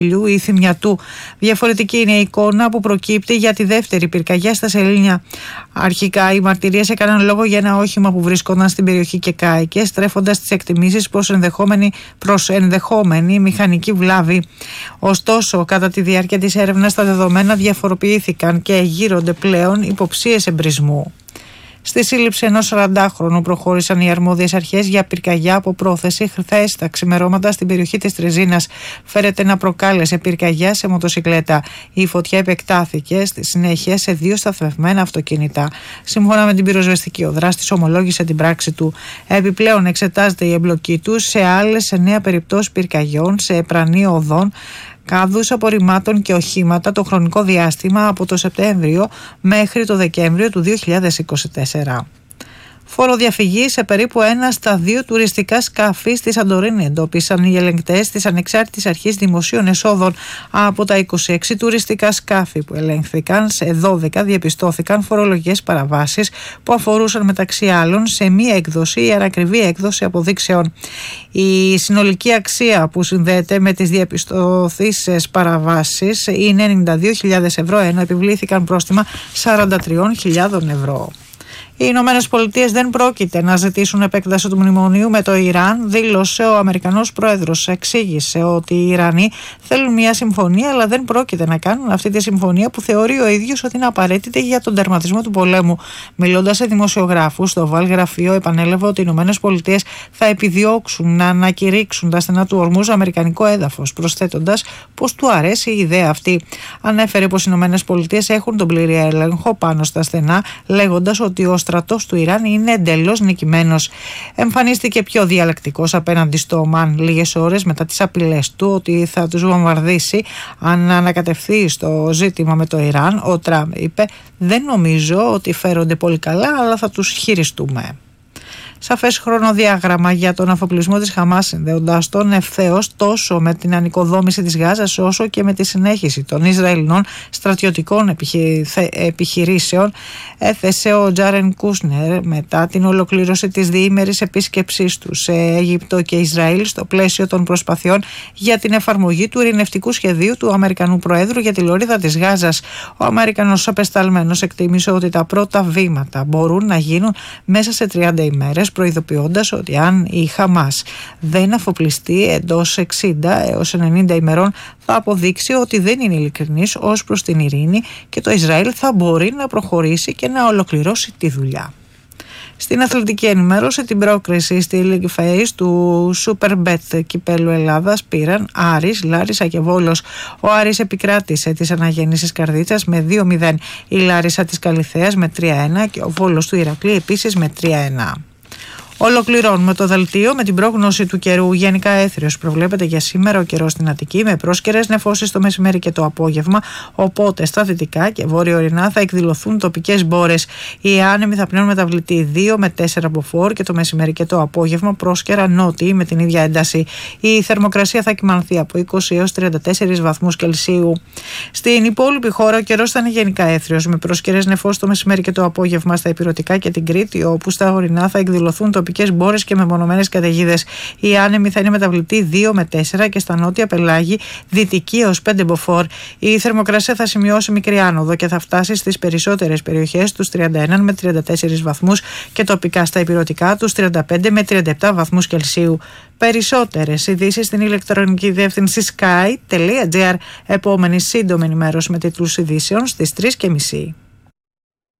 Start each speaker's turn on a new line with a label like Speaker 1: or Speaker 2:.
Speaker 1: ή θυμιατού. Διαφορετική είναι η εικόνα που προκύπτει για τη δεύτερη πυρκαγιά στα Σελήνια. Αρχικά, οι μαρτυρίες έκαναν λόγο για ένα όχημα που βρισκόταν στην περιοχή και κάηκε, στρέφοντας τις εκτιμήσεις προς ενδεχόμενη μηχανική βλάβη. Ωστόσο, κατά τη διάρκεια της έρευνας, τα δεδομένα διαφοροποιήθηκαν και γύρονται πλέον υποψίες εμπρισμού. Στη σύλληψη ενός 40χρονου προχώρησαν οι αρμόδιες αρχές για πυρκαγιά από πρόθεση χθες τα ξημερώματα στην περιοχή της Τρεζίνας. Φέρεται να προκάλεσε πυρκαγιά σε μοτοσικλέτα. Η φωτιά επεκτάθηκε στη συνέχεια σε 2 σταθμευμένα αυτοκίνητα. Σύμφωνα με την πυροσβεστική, ο δράστης ομολόγησε την πράξη του. Επιπλέον, εξετάζεται η εμπλοκή του σε άλλες 9 περιπτώσεις πυρκαγιών σε επρανή οδών, κάδους απορριμμάτων και οχήματα το χρονικό διάστημα από το Σεπτέμβριο μέχρι το Δεκέμβριο του 2024. Φοροδιαφυγή σε περίπου 1 στα 2 τουριστικά σκάφη στη Σαντορίνη εντόπισαν οι ελεγκτές της Ανεξάρτητης Αρχής Δημοσίων Εσόδων. Από τα 26 τουριστικά σκάφη που ελέγχθηκαν, σε 12 διαπιστώθηκαν φορολογικές παραβάσεις που αφορούσαν μεταξύ άλλων σε μη έκδοση ή ανακριβή έκδοση αποδείξεων. Η συνολική αξία που συνδέεται με τις διαπιστωθήσεις παραβάσεις είναι 92.000 ευρώ, ενώ επιβλήθηκαν πρόστιμα 43.000 ευρώ. Οι Ηνωμένες Πολιτείες δεν πρόκειται να ζητήσουν επέκταση του μνημονίου με το Ιράν, δήλωσε ο Αμερικανός πρόεδρος. Εξήγησε ότι οι Ιρανοί θέλουν μια συμφωνία, αλλά δεν πρόκειται να κάνουν αυτή τη συμφωνία που θεωρεί ο ίδιος ότι είναι απαραίτητη για τον τερματισμό του πολέμου. Μιλώντας σε δημοσιογράφους, το Oval Γραφείο επανέλαβε ότι οι Ηνωμένες Πολιτείες θα επιδιώξουν να ανακηρύξουν τα στενά του Ορμούζ αμερικανικό έδαφος, προσθέτοντας πως του αρέσει η ιδέα αυτή. Ανέφερε πως οι Ηνωμένες Πολιτείες έχουν τον πλήρη έλεγχο πάνω στα στενά, λέγοντας ότι ο στρατός του Ιράν είναι εντελώς νικημένος. Εμφανίστηκε πιο διαλεκτικός απέναντι στο Ομάν λίγες ώρες μετά τις απειλές του ότι θα τους βομβαρδίσει αν ανακατευθεί στο ζήτημα με το Ιράν. Ο Τραμπ είπε: «Δεν νομίζω ότι φέρονται πολύ καλά, αλλά θα τους χειριστούμε». Σαφές χρονοδιάγραμμα για τον αφοπλισμό της Χαμάς, συνδέοντας τον ευθέως τόσο με την ανοικοδόμηση της Γάζας όσο και με τη συνέχιση των Ισραηλινών στρατιωτικών επιχειρήσεων, έθεσε ο Τζάρεν Κούσνερ μετά την ολοκλήρωση της διήμερης επίσκεψής του σε Αίγυπτο και Ισραήλ στο πλαίσιο των προσπαθειών για την εφαρμογή του ειρηνευτικού σχεδίου του Αμερικανού Προέδρου για τη λωρίδα της Γάζας. Ο Αμερικανός απεσταλμένος εκτίμησε ότι τα πρώτα βήματα μπορούν να γίνουν μέσα σε 30 ημέρες, προειδοποιώντας ότι αν η Χαμάς δεν αφοπλιστεί εντός 60 έως 90 ημερών θα αποδείξει ότι δεν είναι ειλικρινής ως προς την ειρήνη και το Ισραήλ θα μπορεί να προχωρήσει και να ολοκληρώσει τη δουλειά. Στην αθλητική ενημέρωση, την πρόκριση στη League Phase του Superbet κυπέλου Ελλάδας πήραν Άρης, Λάρισα και Βόλος. Ο Άρης επικράτησε της Αναγέννησης Καρδίτσας με 2-0, η Λάρισα της Καλιθέας με 3-1 και ο Βόλος του Ηρακλή επίσης με 3-1. Ολοκληρώνουμε το δελτίο με την πρόγνωση του καιρού. Γενικά έθριος προβλέπεται για σήμερα ο καιρός στην Αττική με πρόσκαιρες νεφώσεις το μεσημέρι και το απόγευμα. Οπότε στα δυτικά και βόρειο-ορεινά θα εκδηλωθούν τοπικές μπόρες. Οι άνεμοι θα πνέουν μεταβλητή 2 με 4 από φόρ και το μεσημέρι και το απόγευμα πρόσκαιρα νότιοι με την ίδια ένταση. Η θερμοκρασία θα κυμανθεί από 20 έως 34 βαθμούς Κελσίου. Στην υπόλοιπη χώρα ο καιρός θα είναι γενικά έθριος με πρόσκαιρες νεφώσεις το μεσημέρι και το απόγευμα στα ηπειρωτικά και την Κρήτη, όπου στα ορεινά θα εκδηλωθούν τοπικές μπόρες και μεμονωμένες καταιγίδες. Οι άνεμοι θα είναι μεταβλητή 2 με 4 και στα νότια πελάγη δυτική έως 5 μποφόρ. Η θερμοκρασία θα σημειώσει μικρή άνοδο και θα φτάσει στις περισσότερες περιοχές τους 31 με 34 βαθμούς και τοπικά στα ηπειρωτικά τους 35 με 37 βαθμούς Κελσίου. Περισσότερες ειδήσεις στην ηλεκτρονική διεύθυνση sky.gr. Επόμενη σύντομη ενημέρωση με τίτλους ειδήσεων στις 3:30.